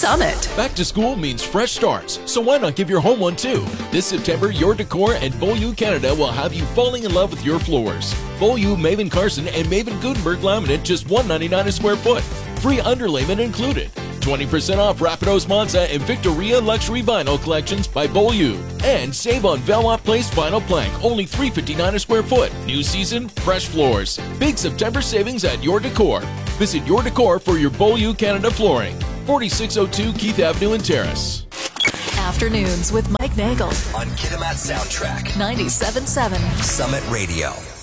Summit. Back to school means fresh starts, so why not give your home one too? This September, Your Decor and Beaulieu Canada will have you falling in love with your floors. Beaulieu, Maven Carson, and Maven Gutenberg laminate just $199 a square foot. Free underlayment included. 20% off Rapidos Monza and Victoria Luxury Vinyl collections by Beaulieu. And save on Velot Place Vinyl Plank, only $359 a square foot. New season, fresh floors. Big September savings at Your Decor. Visit Your Decor for your Beaulieu Canada flooring. 4602 Keith Avenue in Terrace. Afternoons with Mike Nagel on Kitimat Soundtrack 97.7 Summit Radio.